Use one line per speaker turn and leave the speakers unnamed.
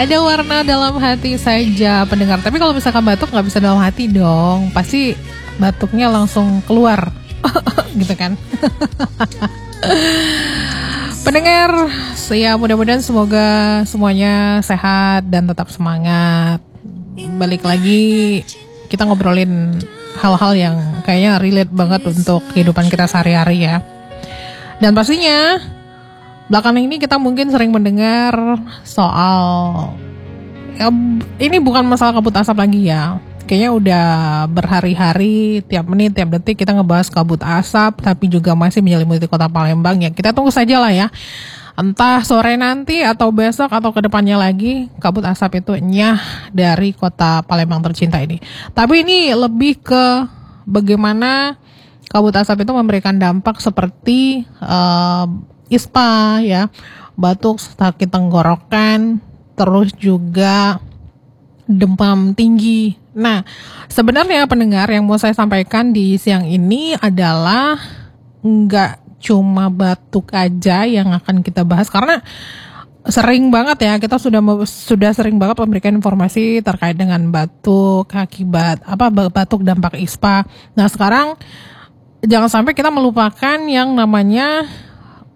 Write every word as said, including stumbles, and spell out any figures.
ada warna dalam hati saja pendengar. Tapi kalau misalkan batuk nggak bisa dalam hati dong, pasti batuknya langsung keluar, gitu kan? Pendengar, ya mudah-mudahan semoga semuanya sehat dan tetap semangat. Balik lagi kita ngobrolin hal-hal yang kayaknya relate banget untuk kehidupan kita sehari-hari ya. Dan pastinya belakangan ini kita mungkin sering mendengar soal ya, ini bukan masalah kabut asap lagi ya. Kayaknya udah berhari-hari, tiap menit, tiap detik kita ngebahas kabut asap, tapi juga masih menyelimuti kota Palembang ya. Kita tunggu saja lah ya. Entah sore nanti atau besok atau kedepannya lagi, kabut asap itu nyah dari kota Palembang tercinta ini. Tapi ini lebih ke bagaimana kabut asap itu memberikan dampak seperti uh, ispa ya, batuk, sakit tenggorokan, terus juga demam tinggi. Nah, sebenarnya pendengar yang mau saya sampaikan di siang ini adalah nggak cuma batuk aja yang akan kita bahas, karena sering banget ya kita sudah sudah sering banget memberikan informasi terkait dengan batuk akibat apa batuk dampak ispa. Nah, sekarang jangan sampai kita melupakan yang namanya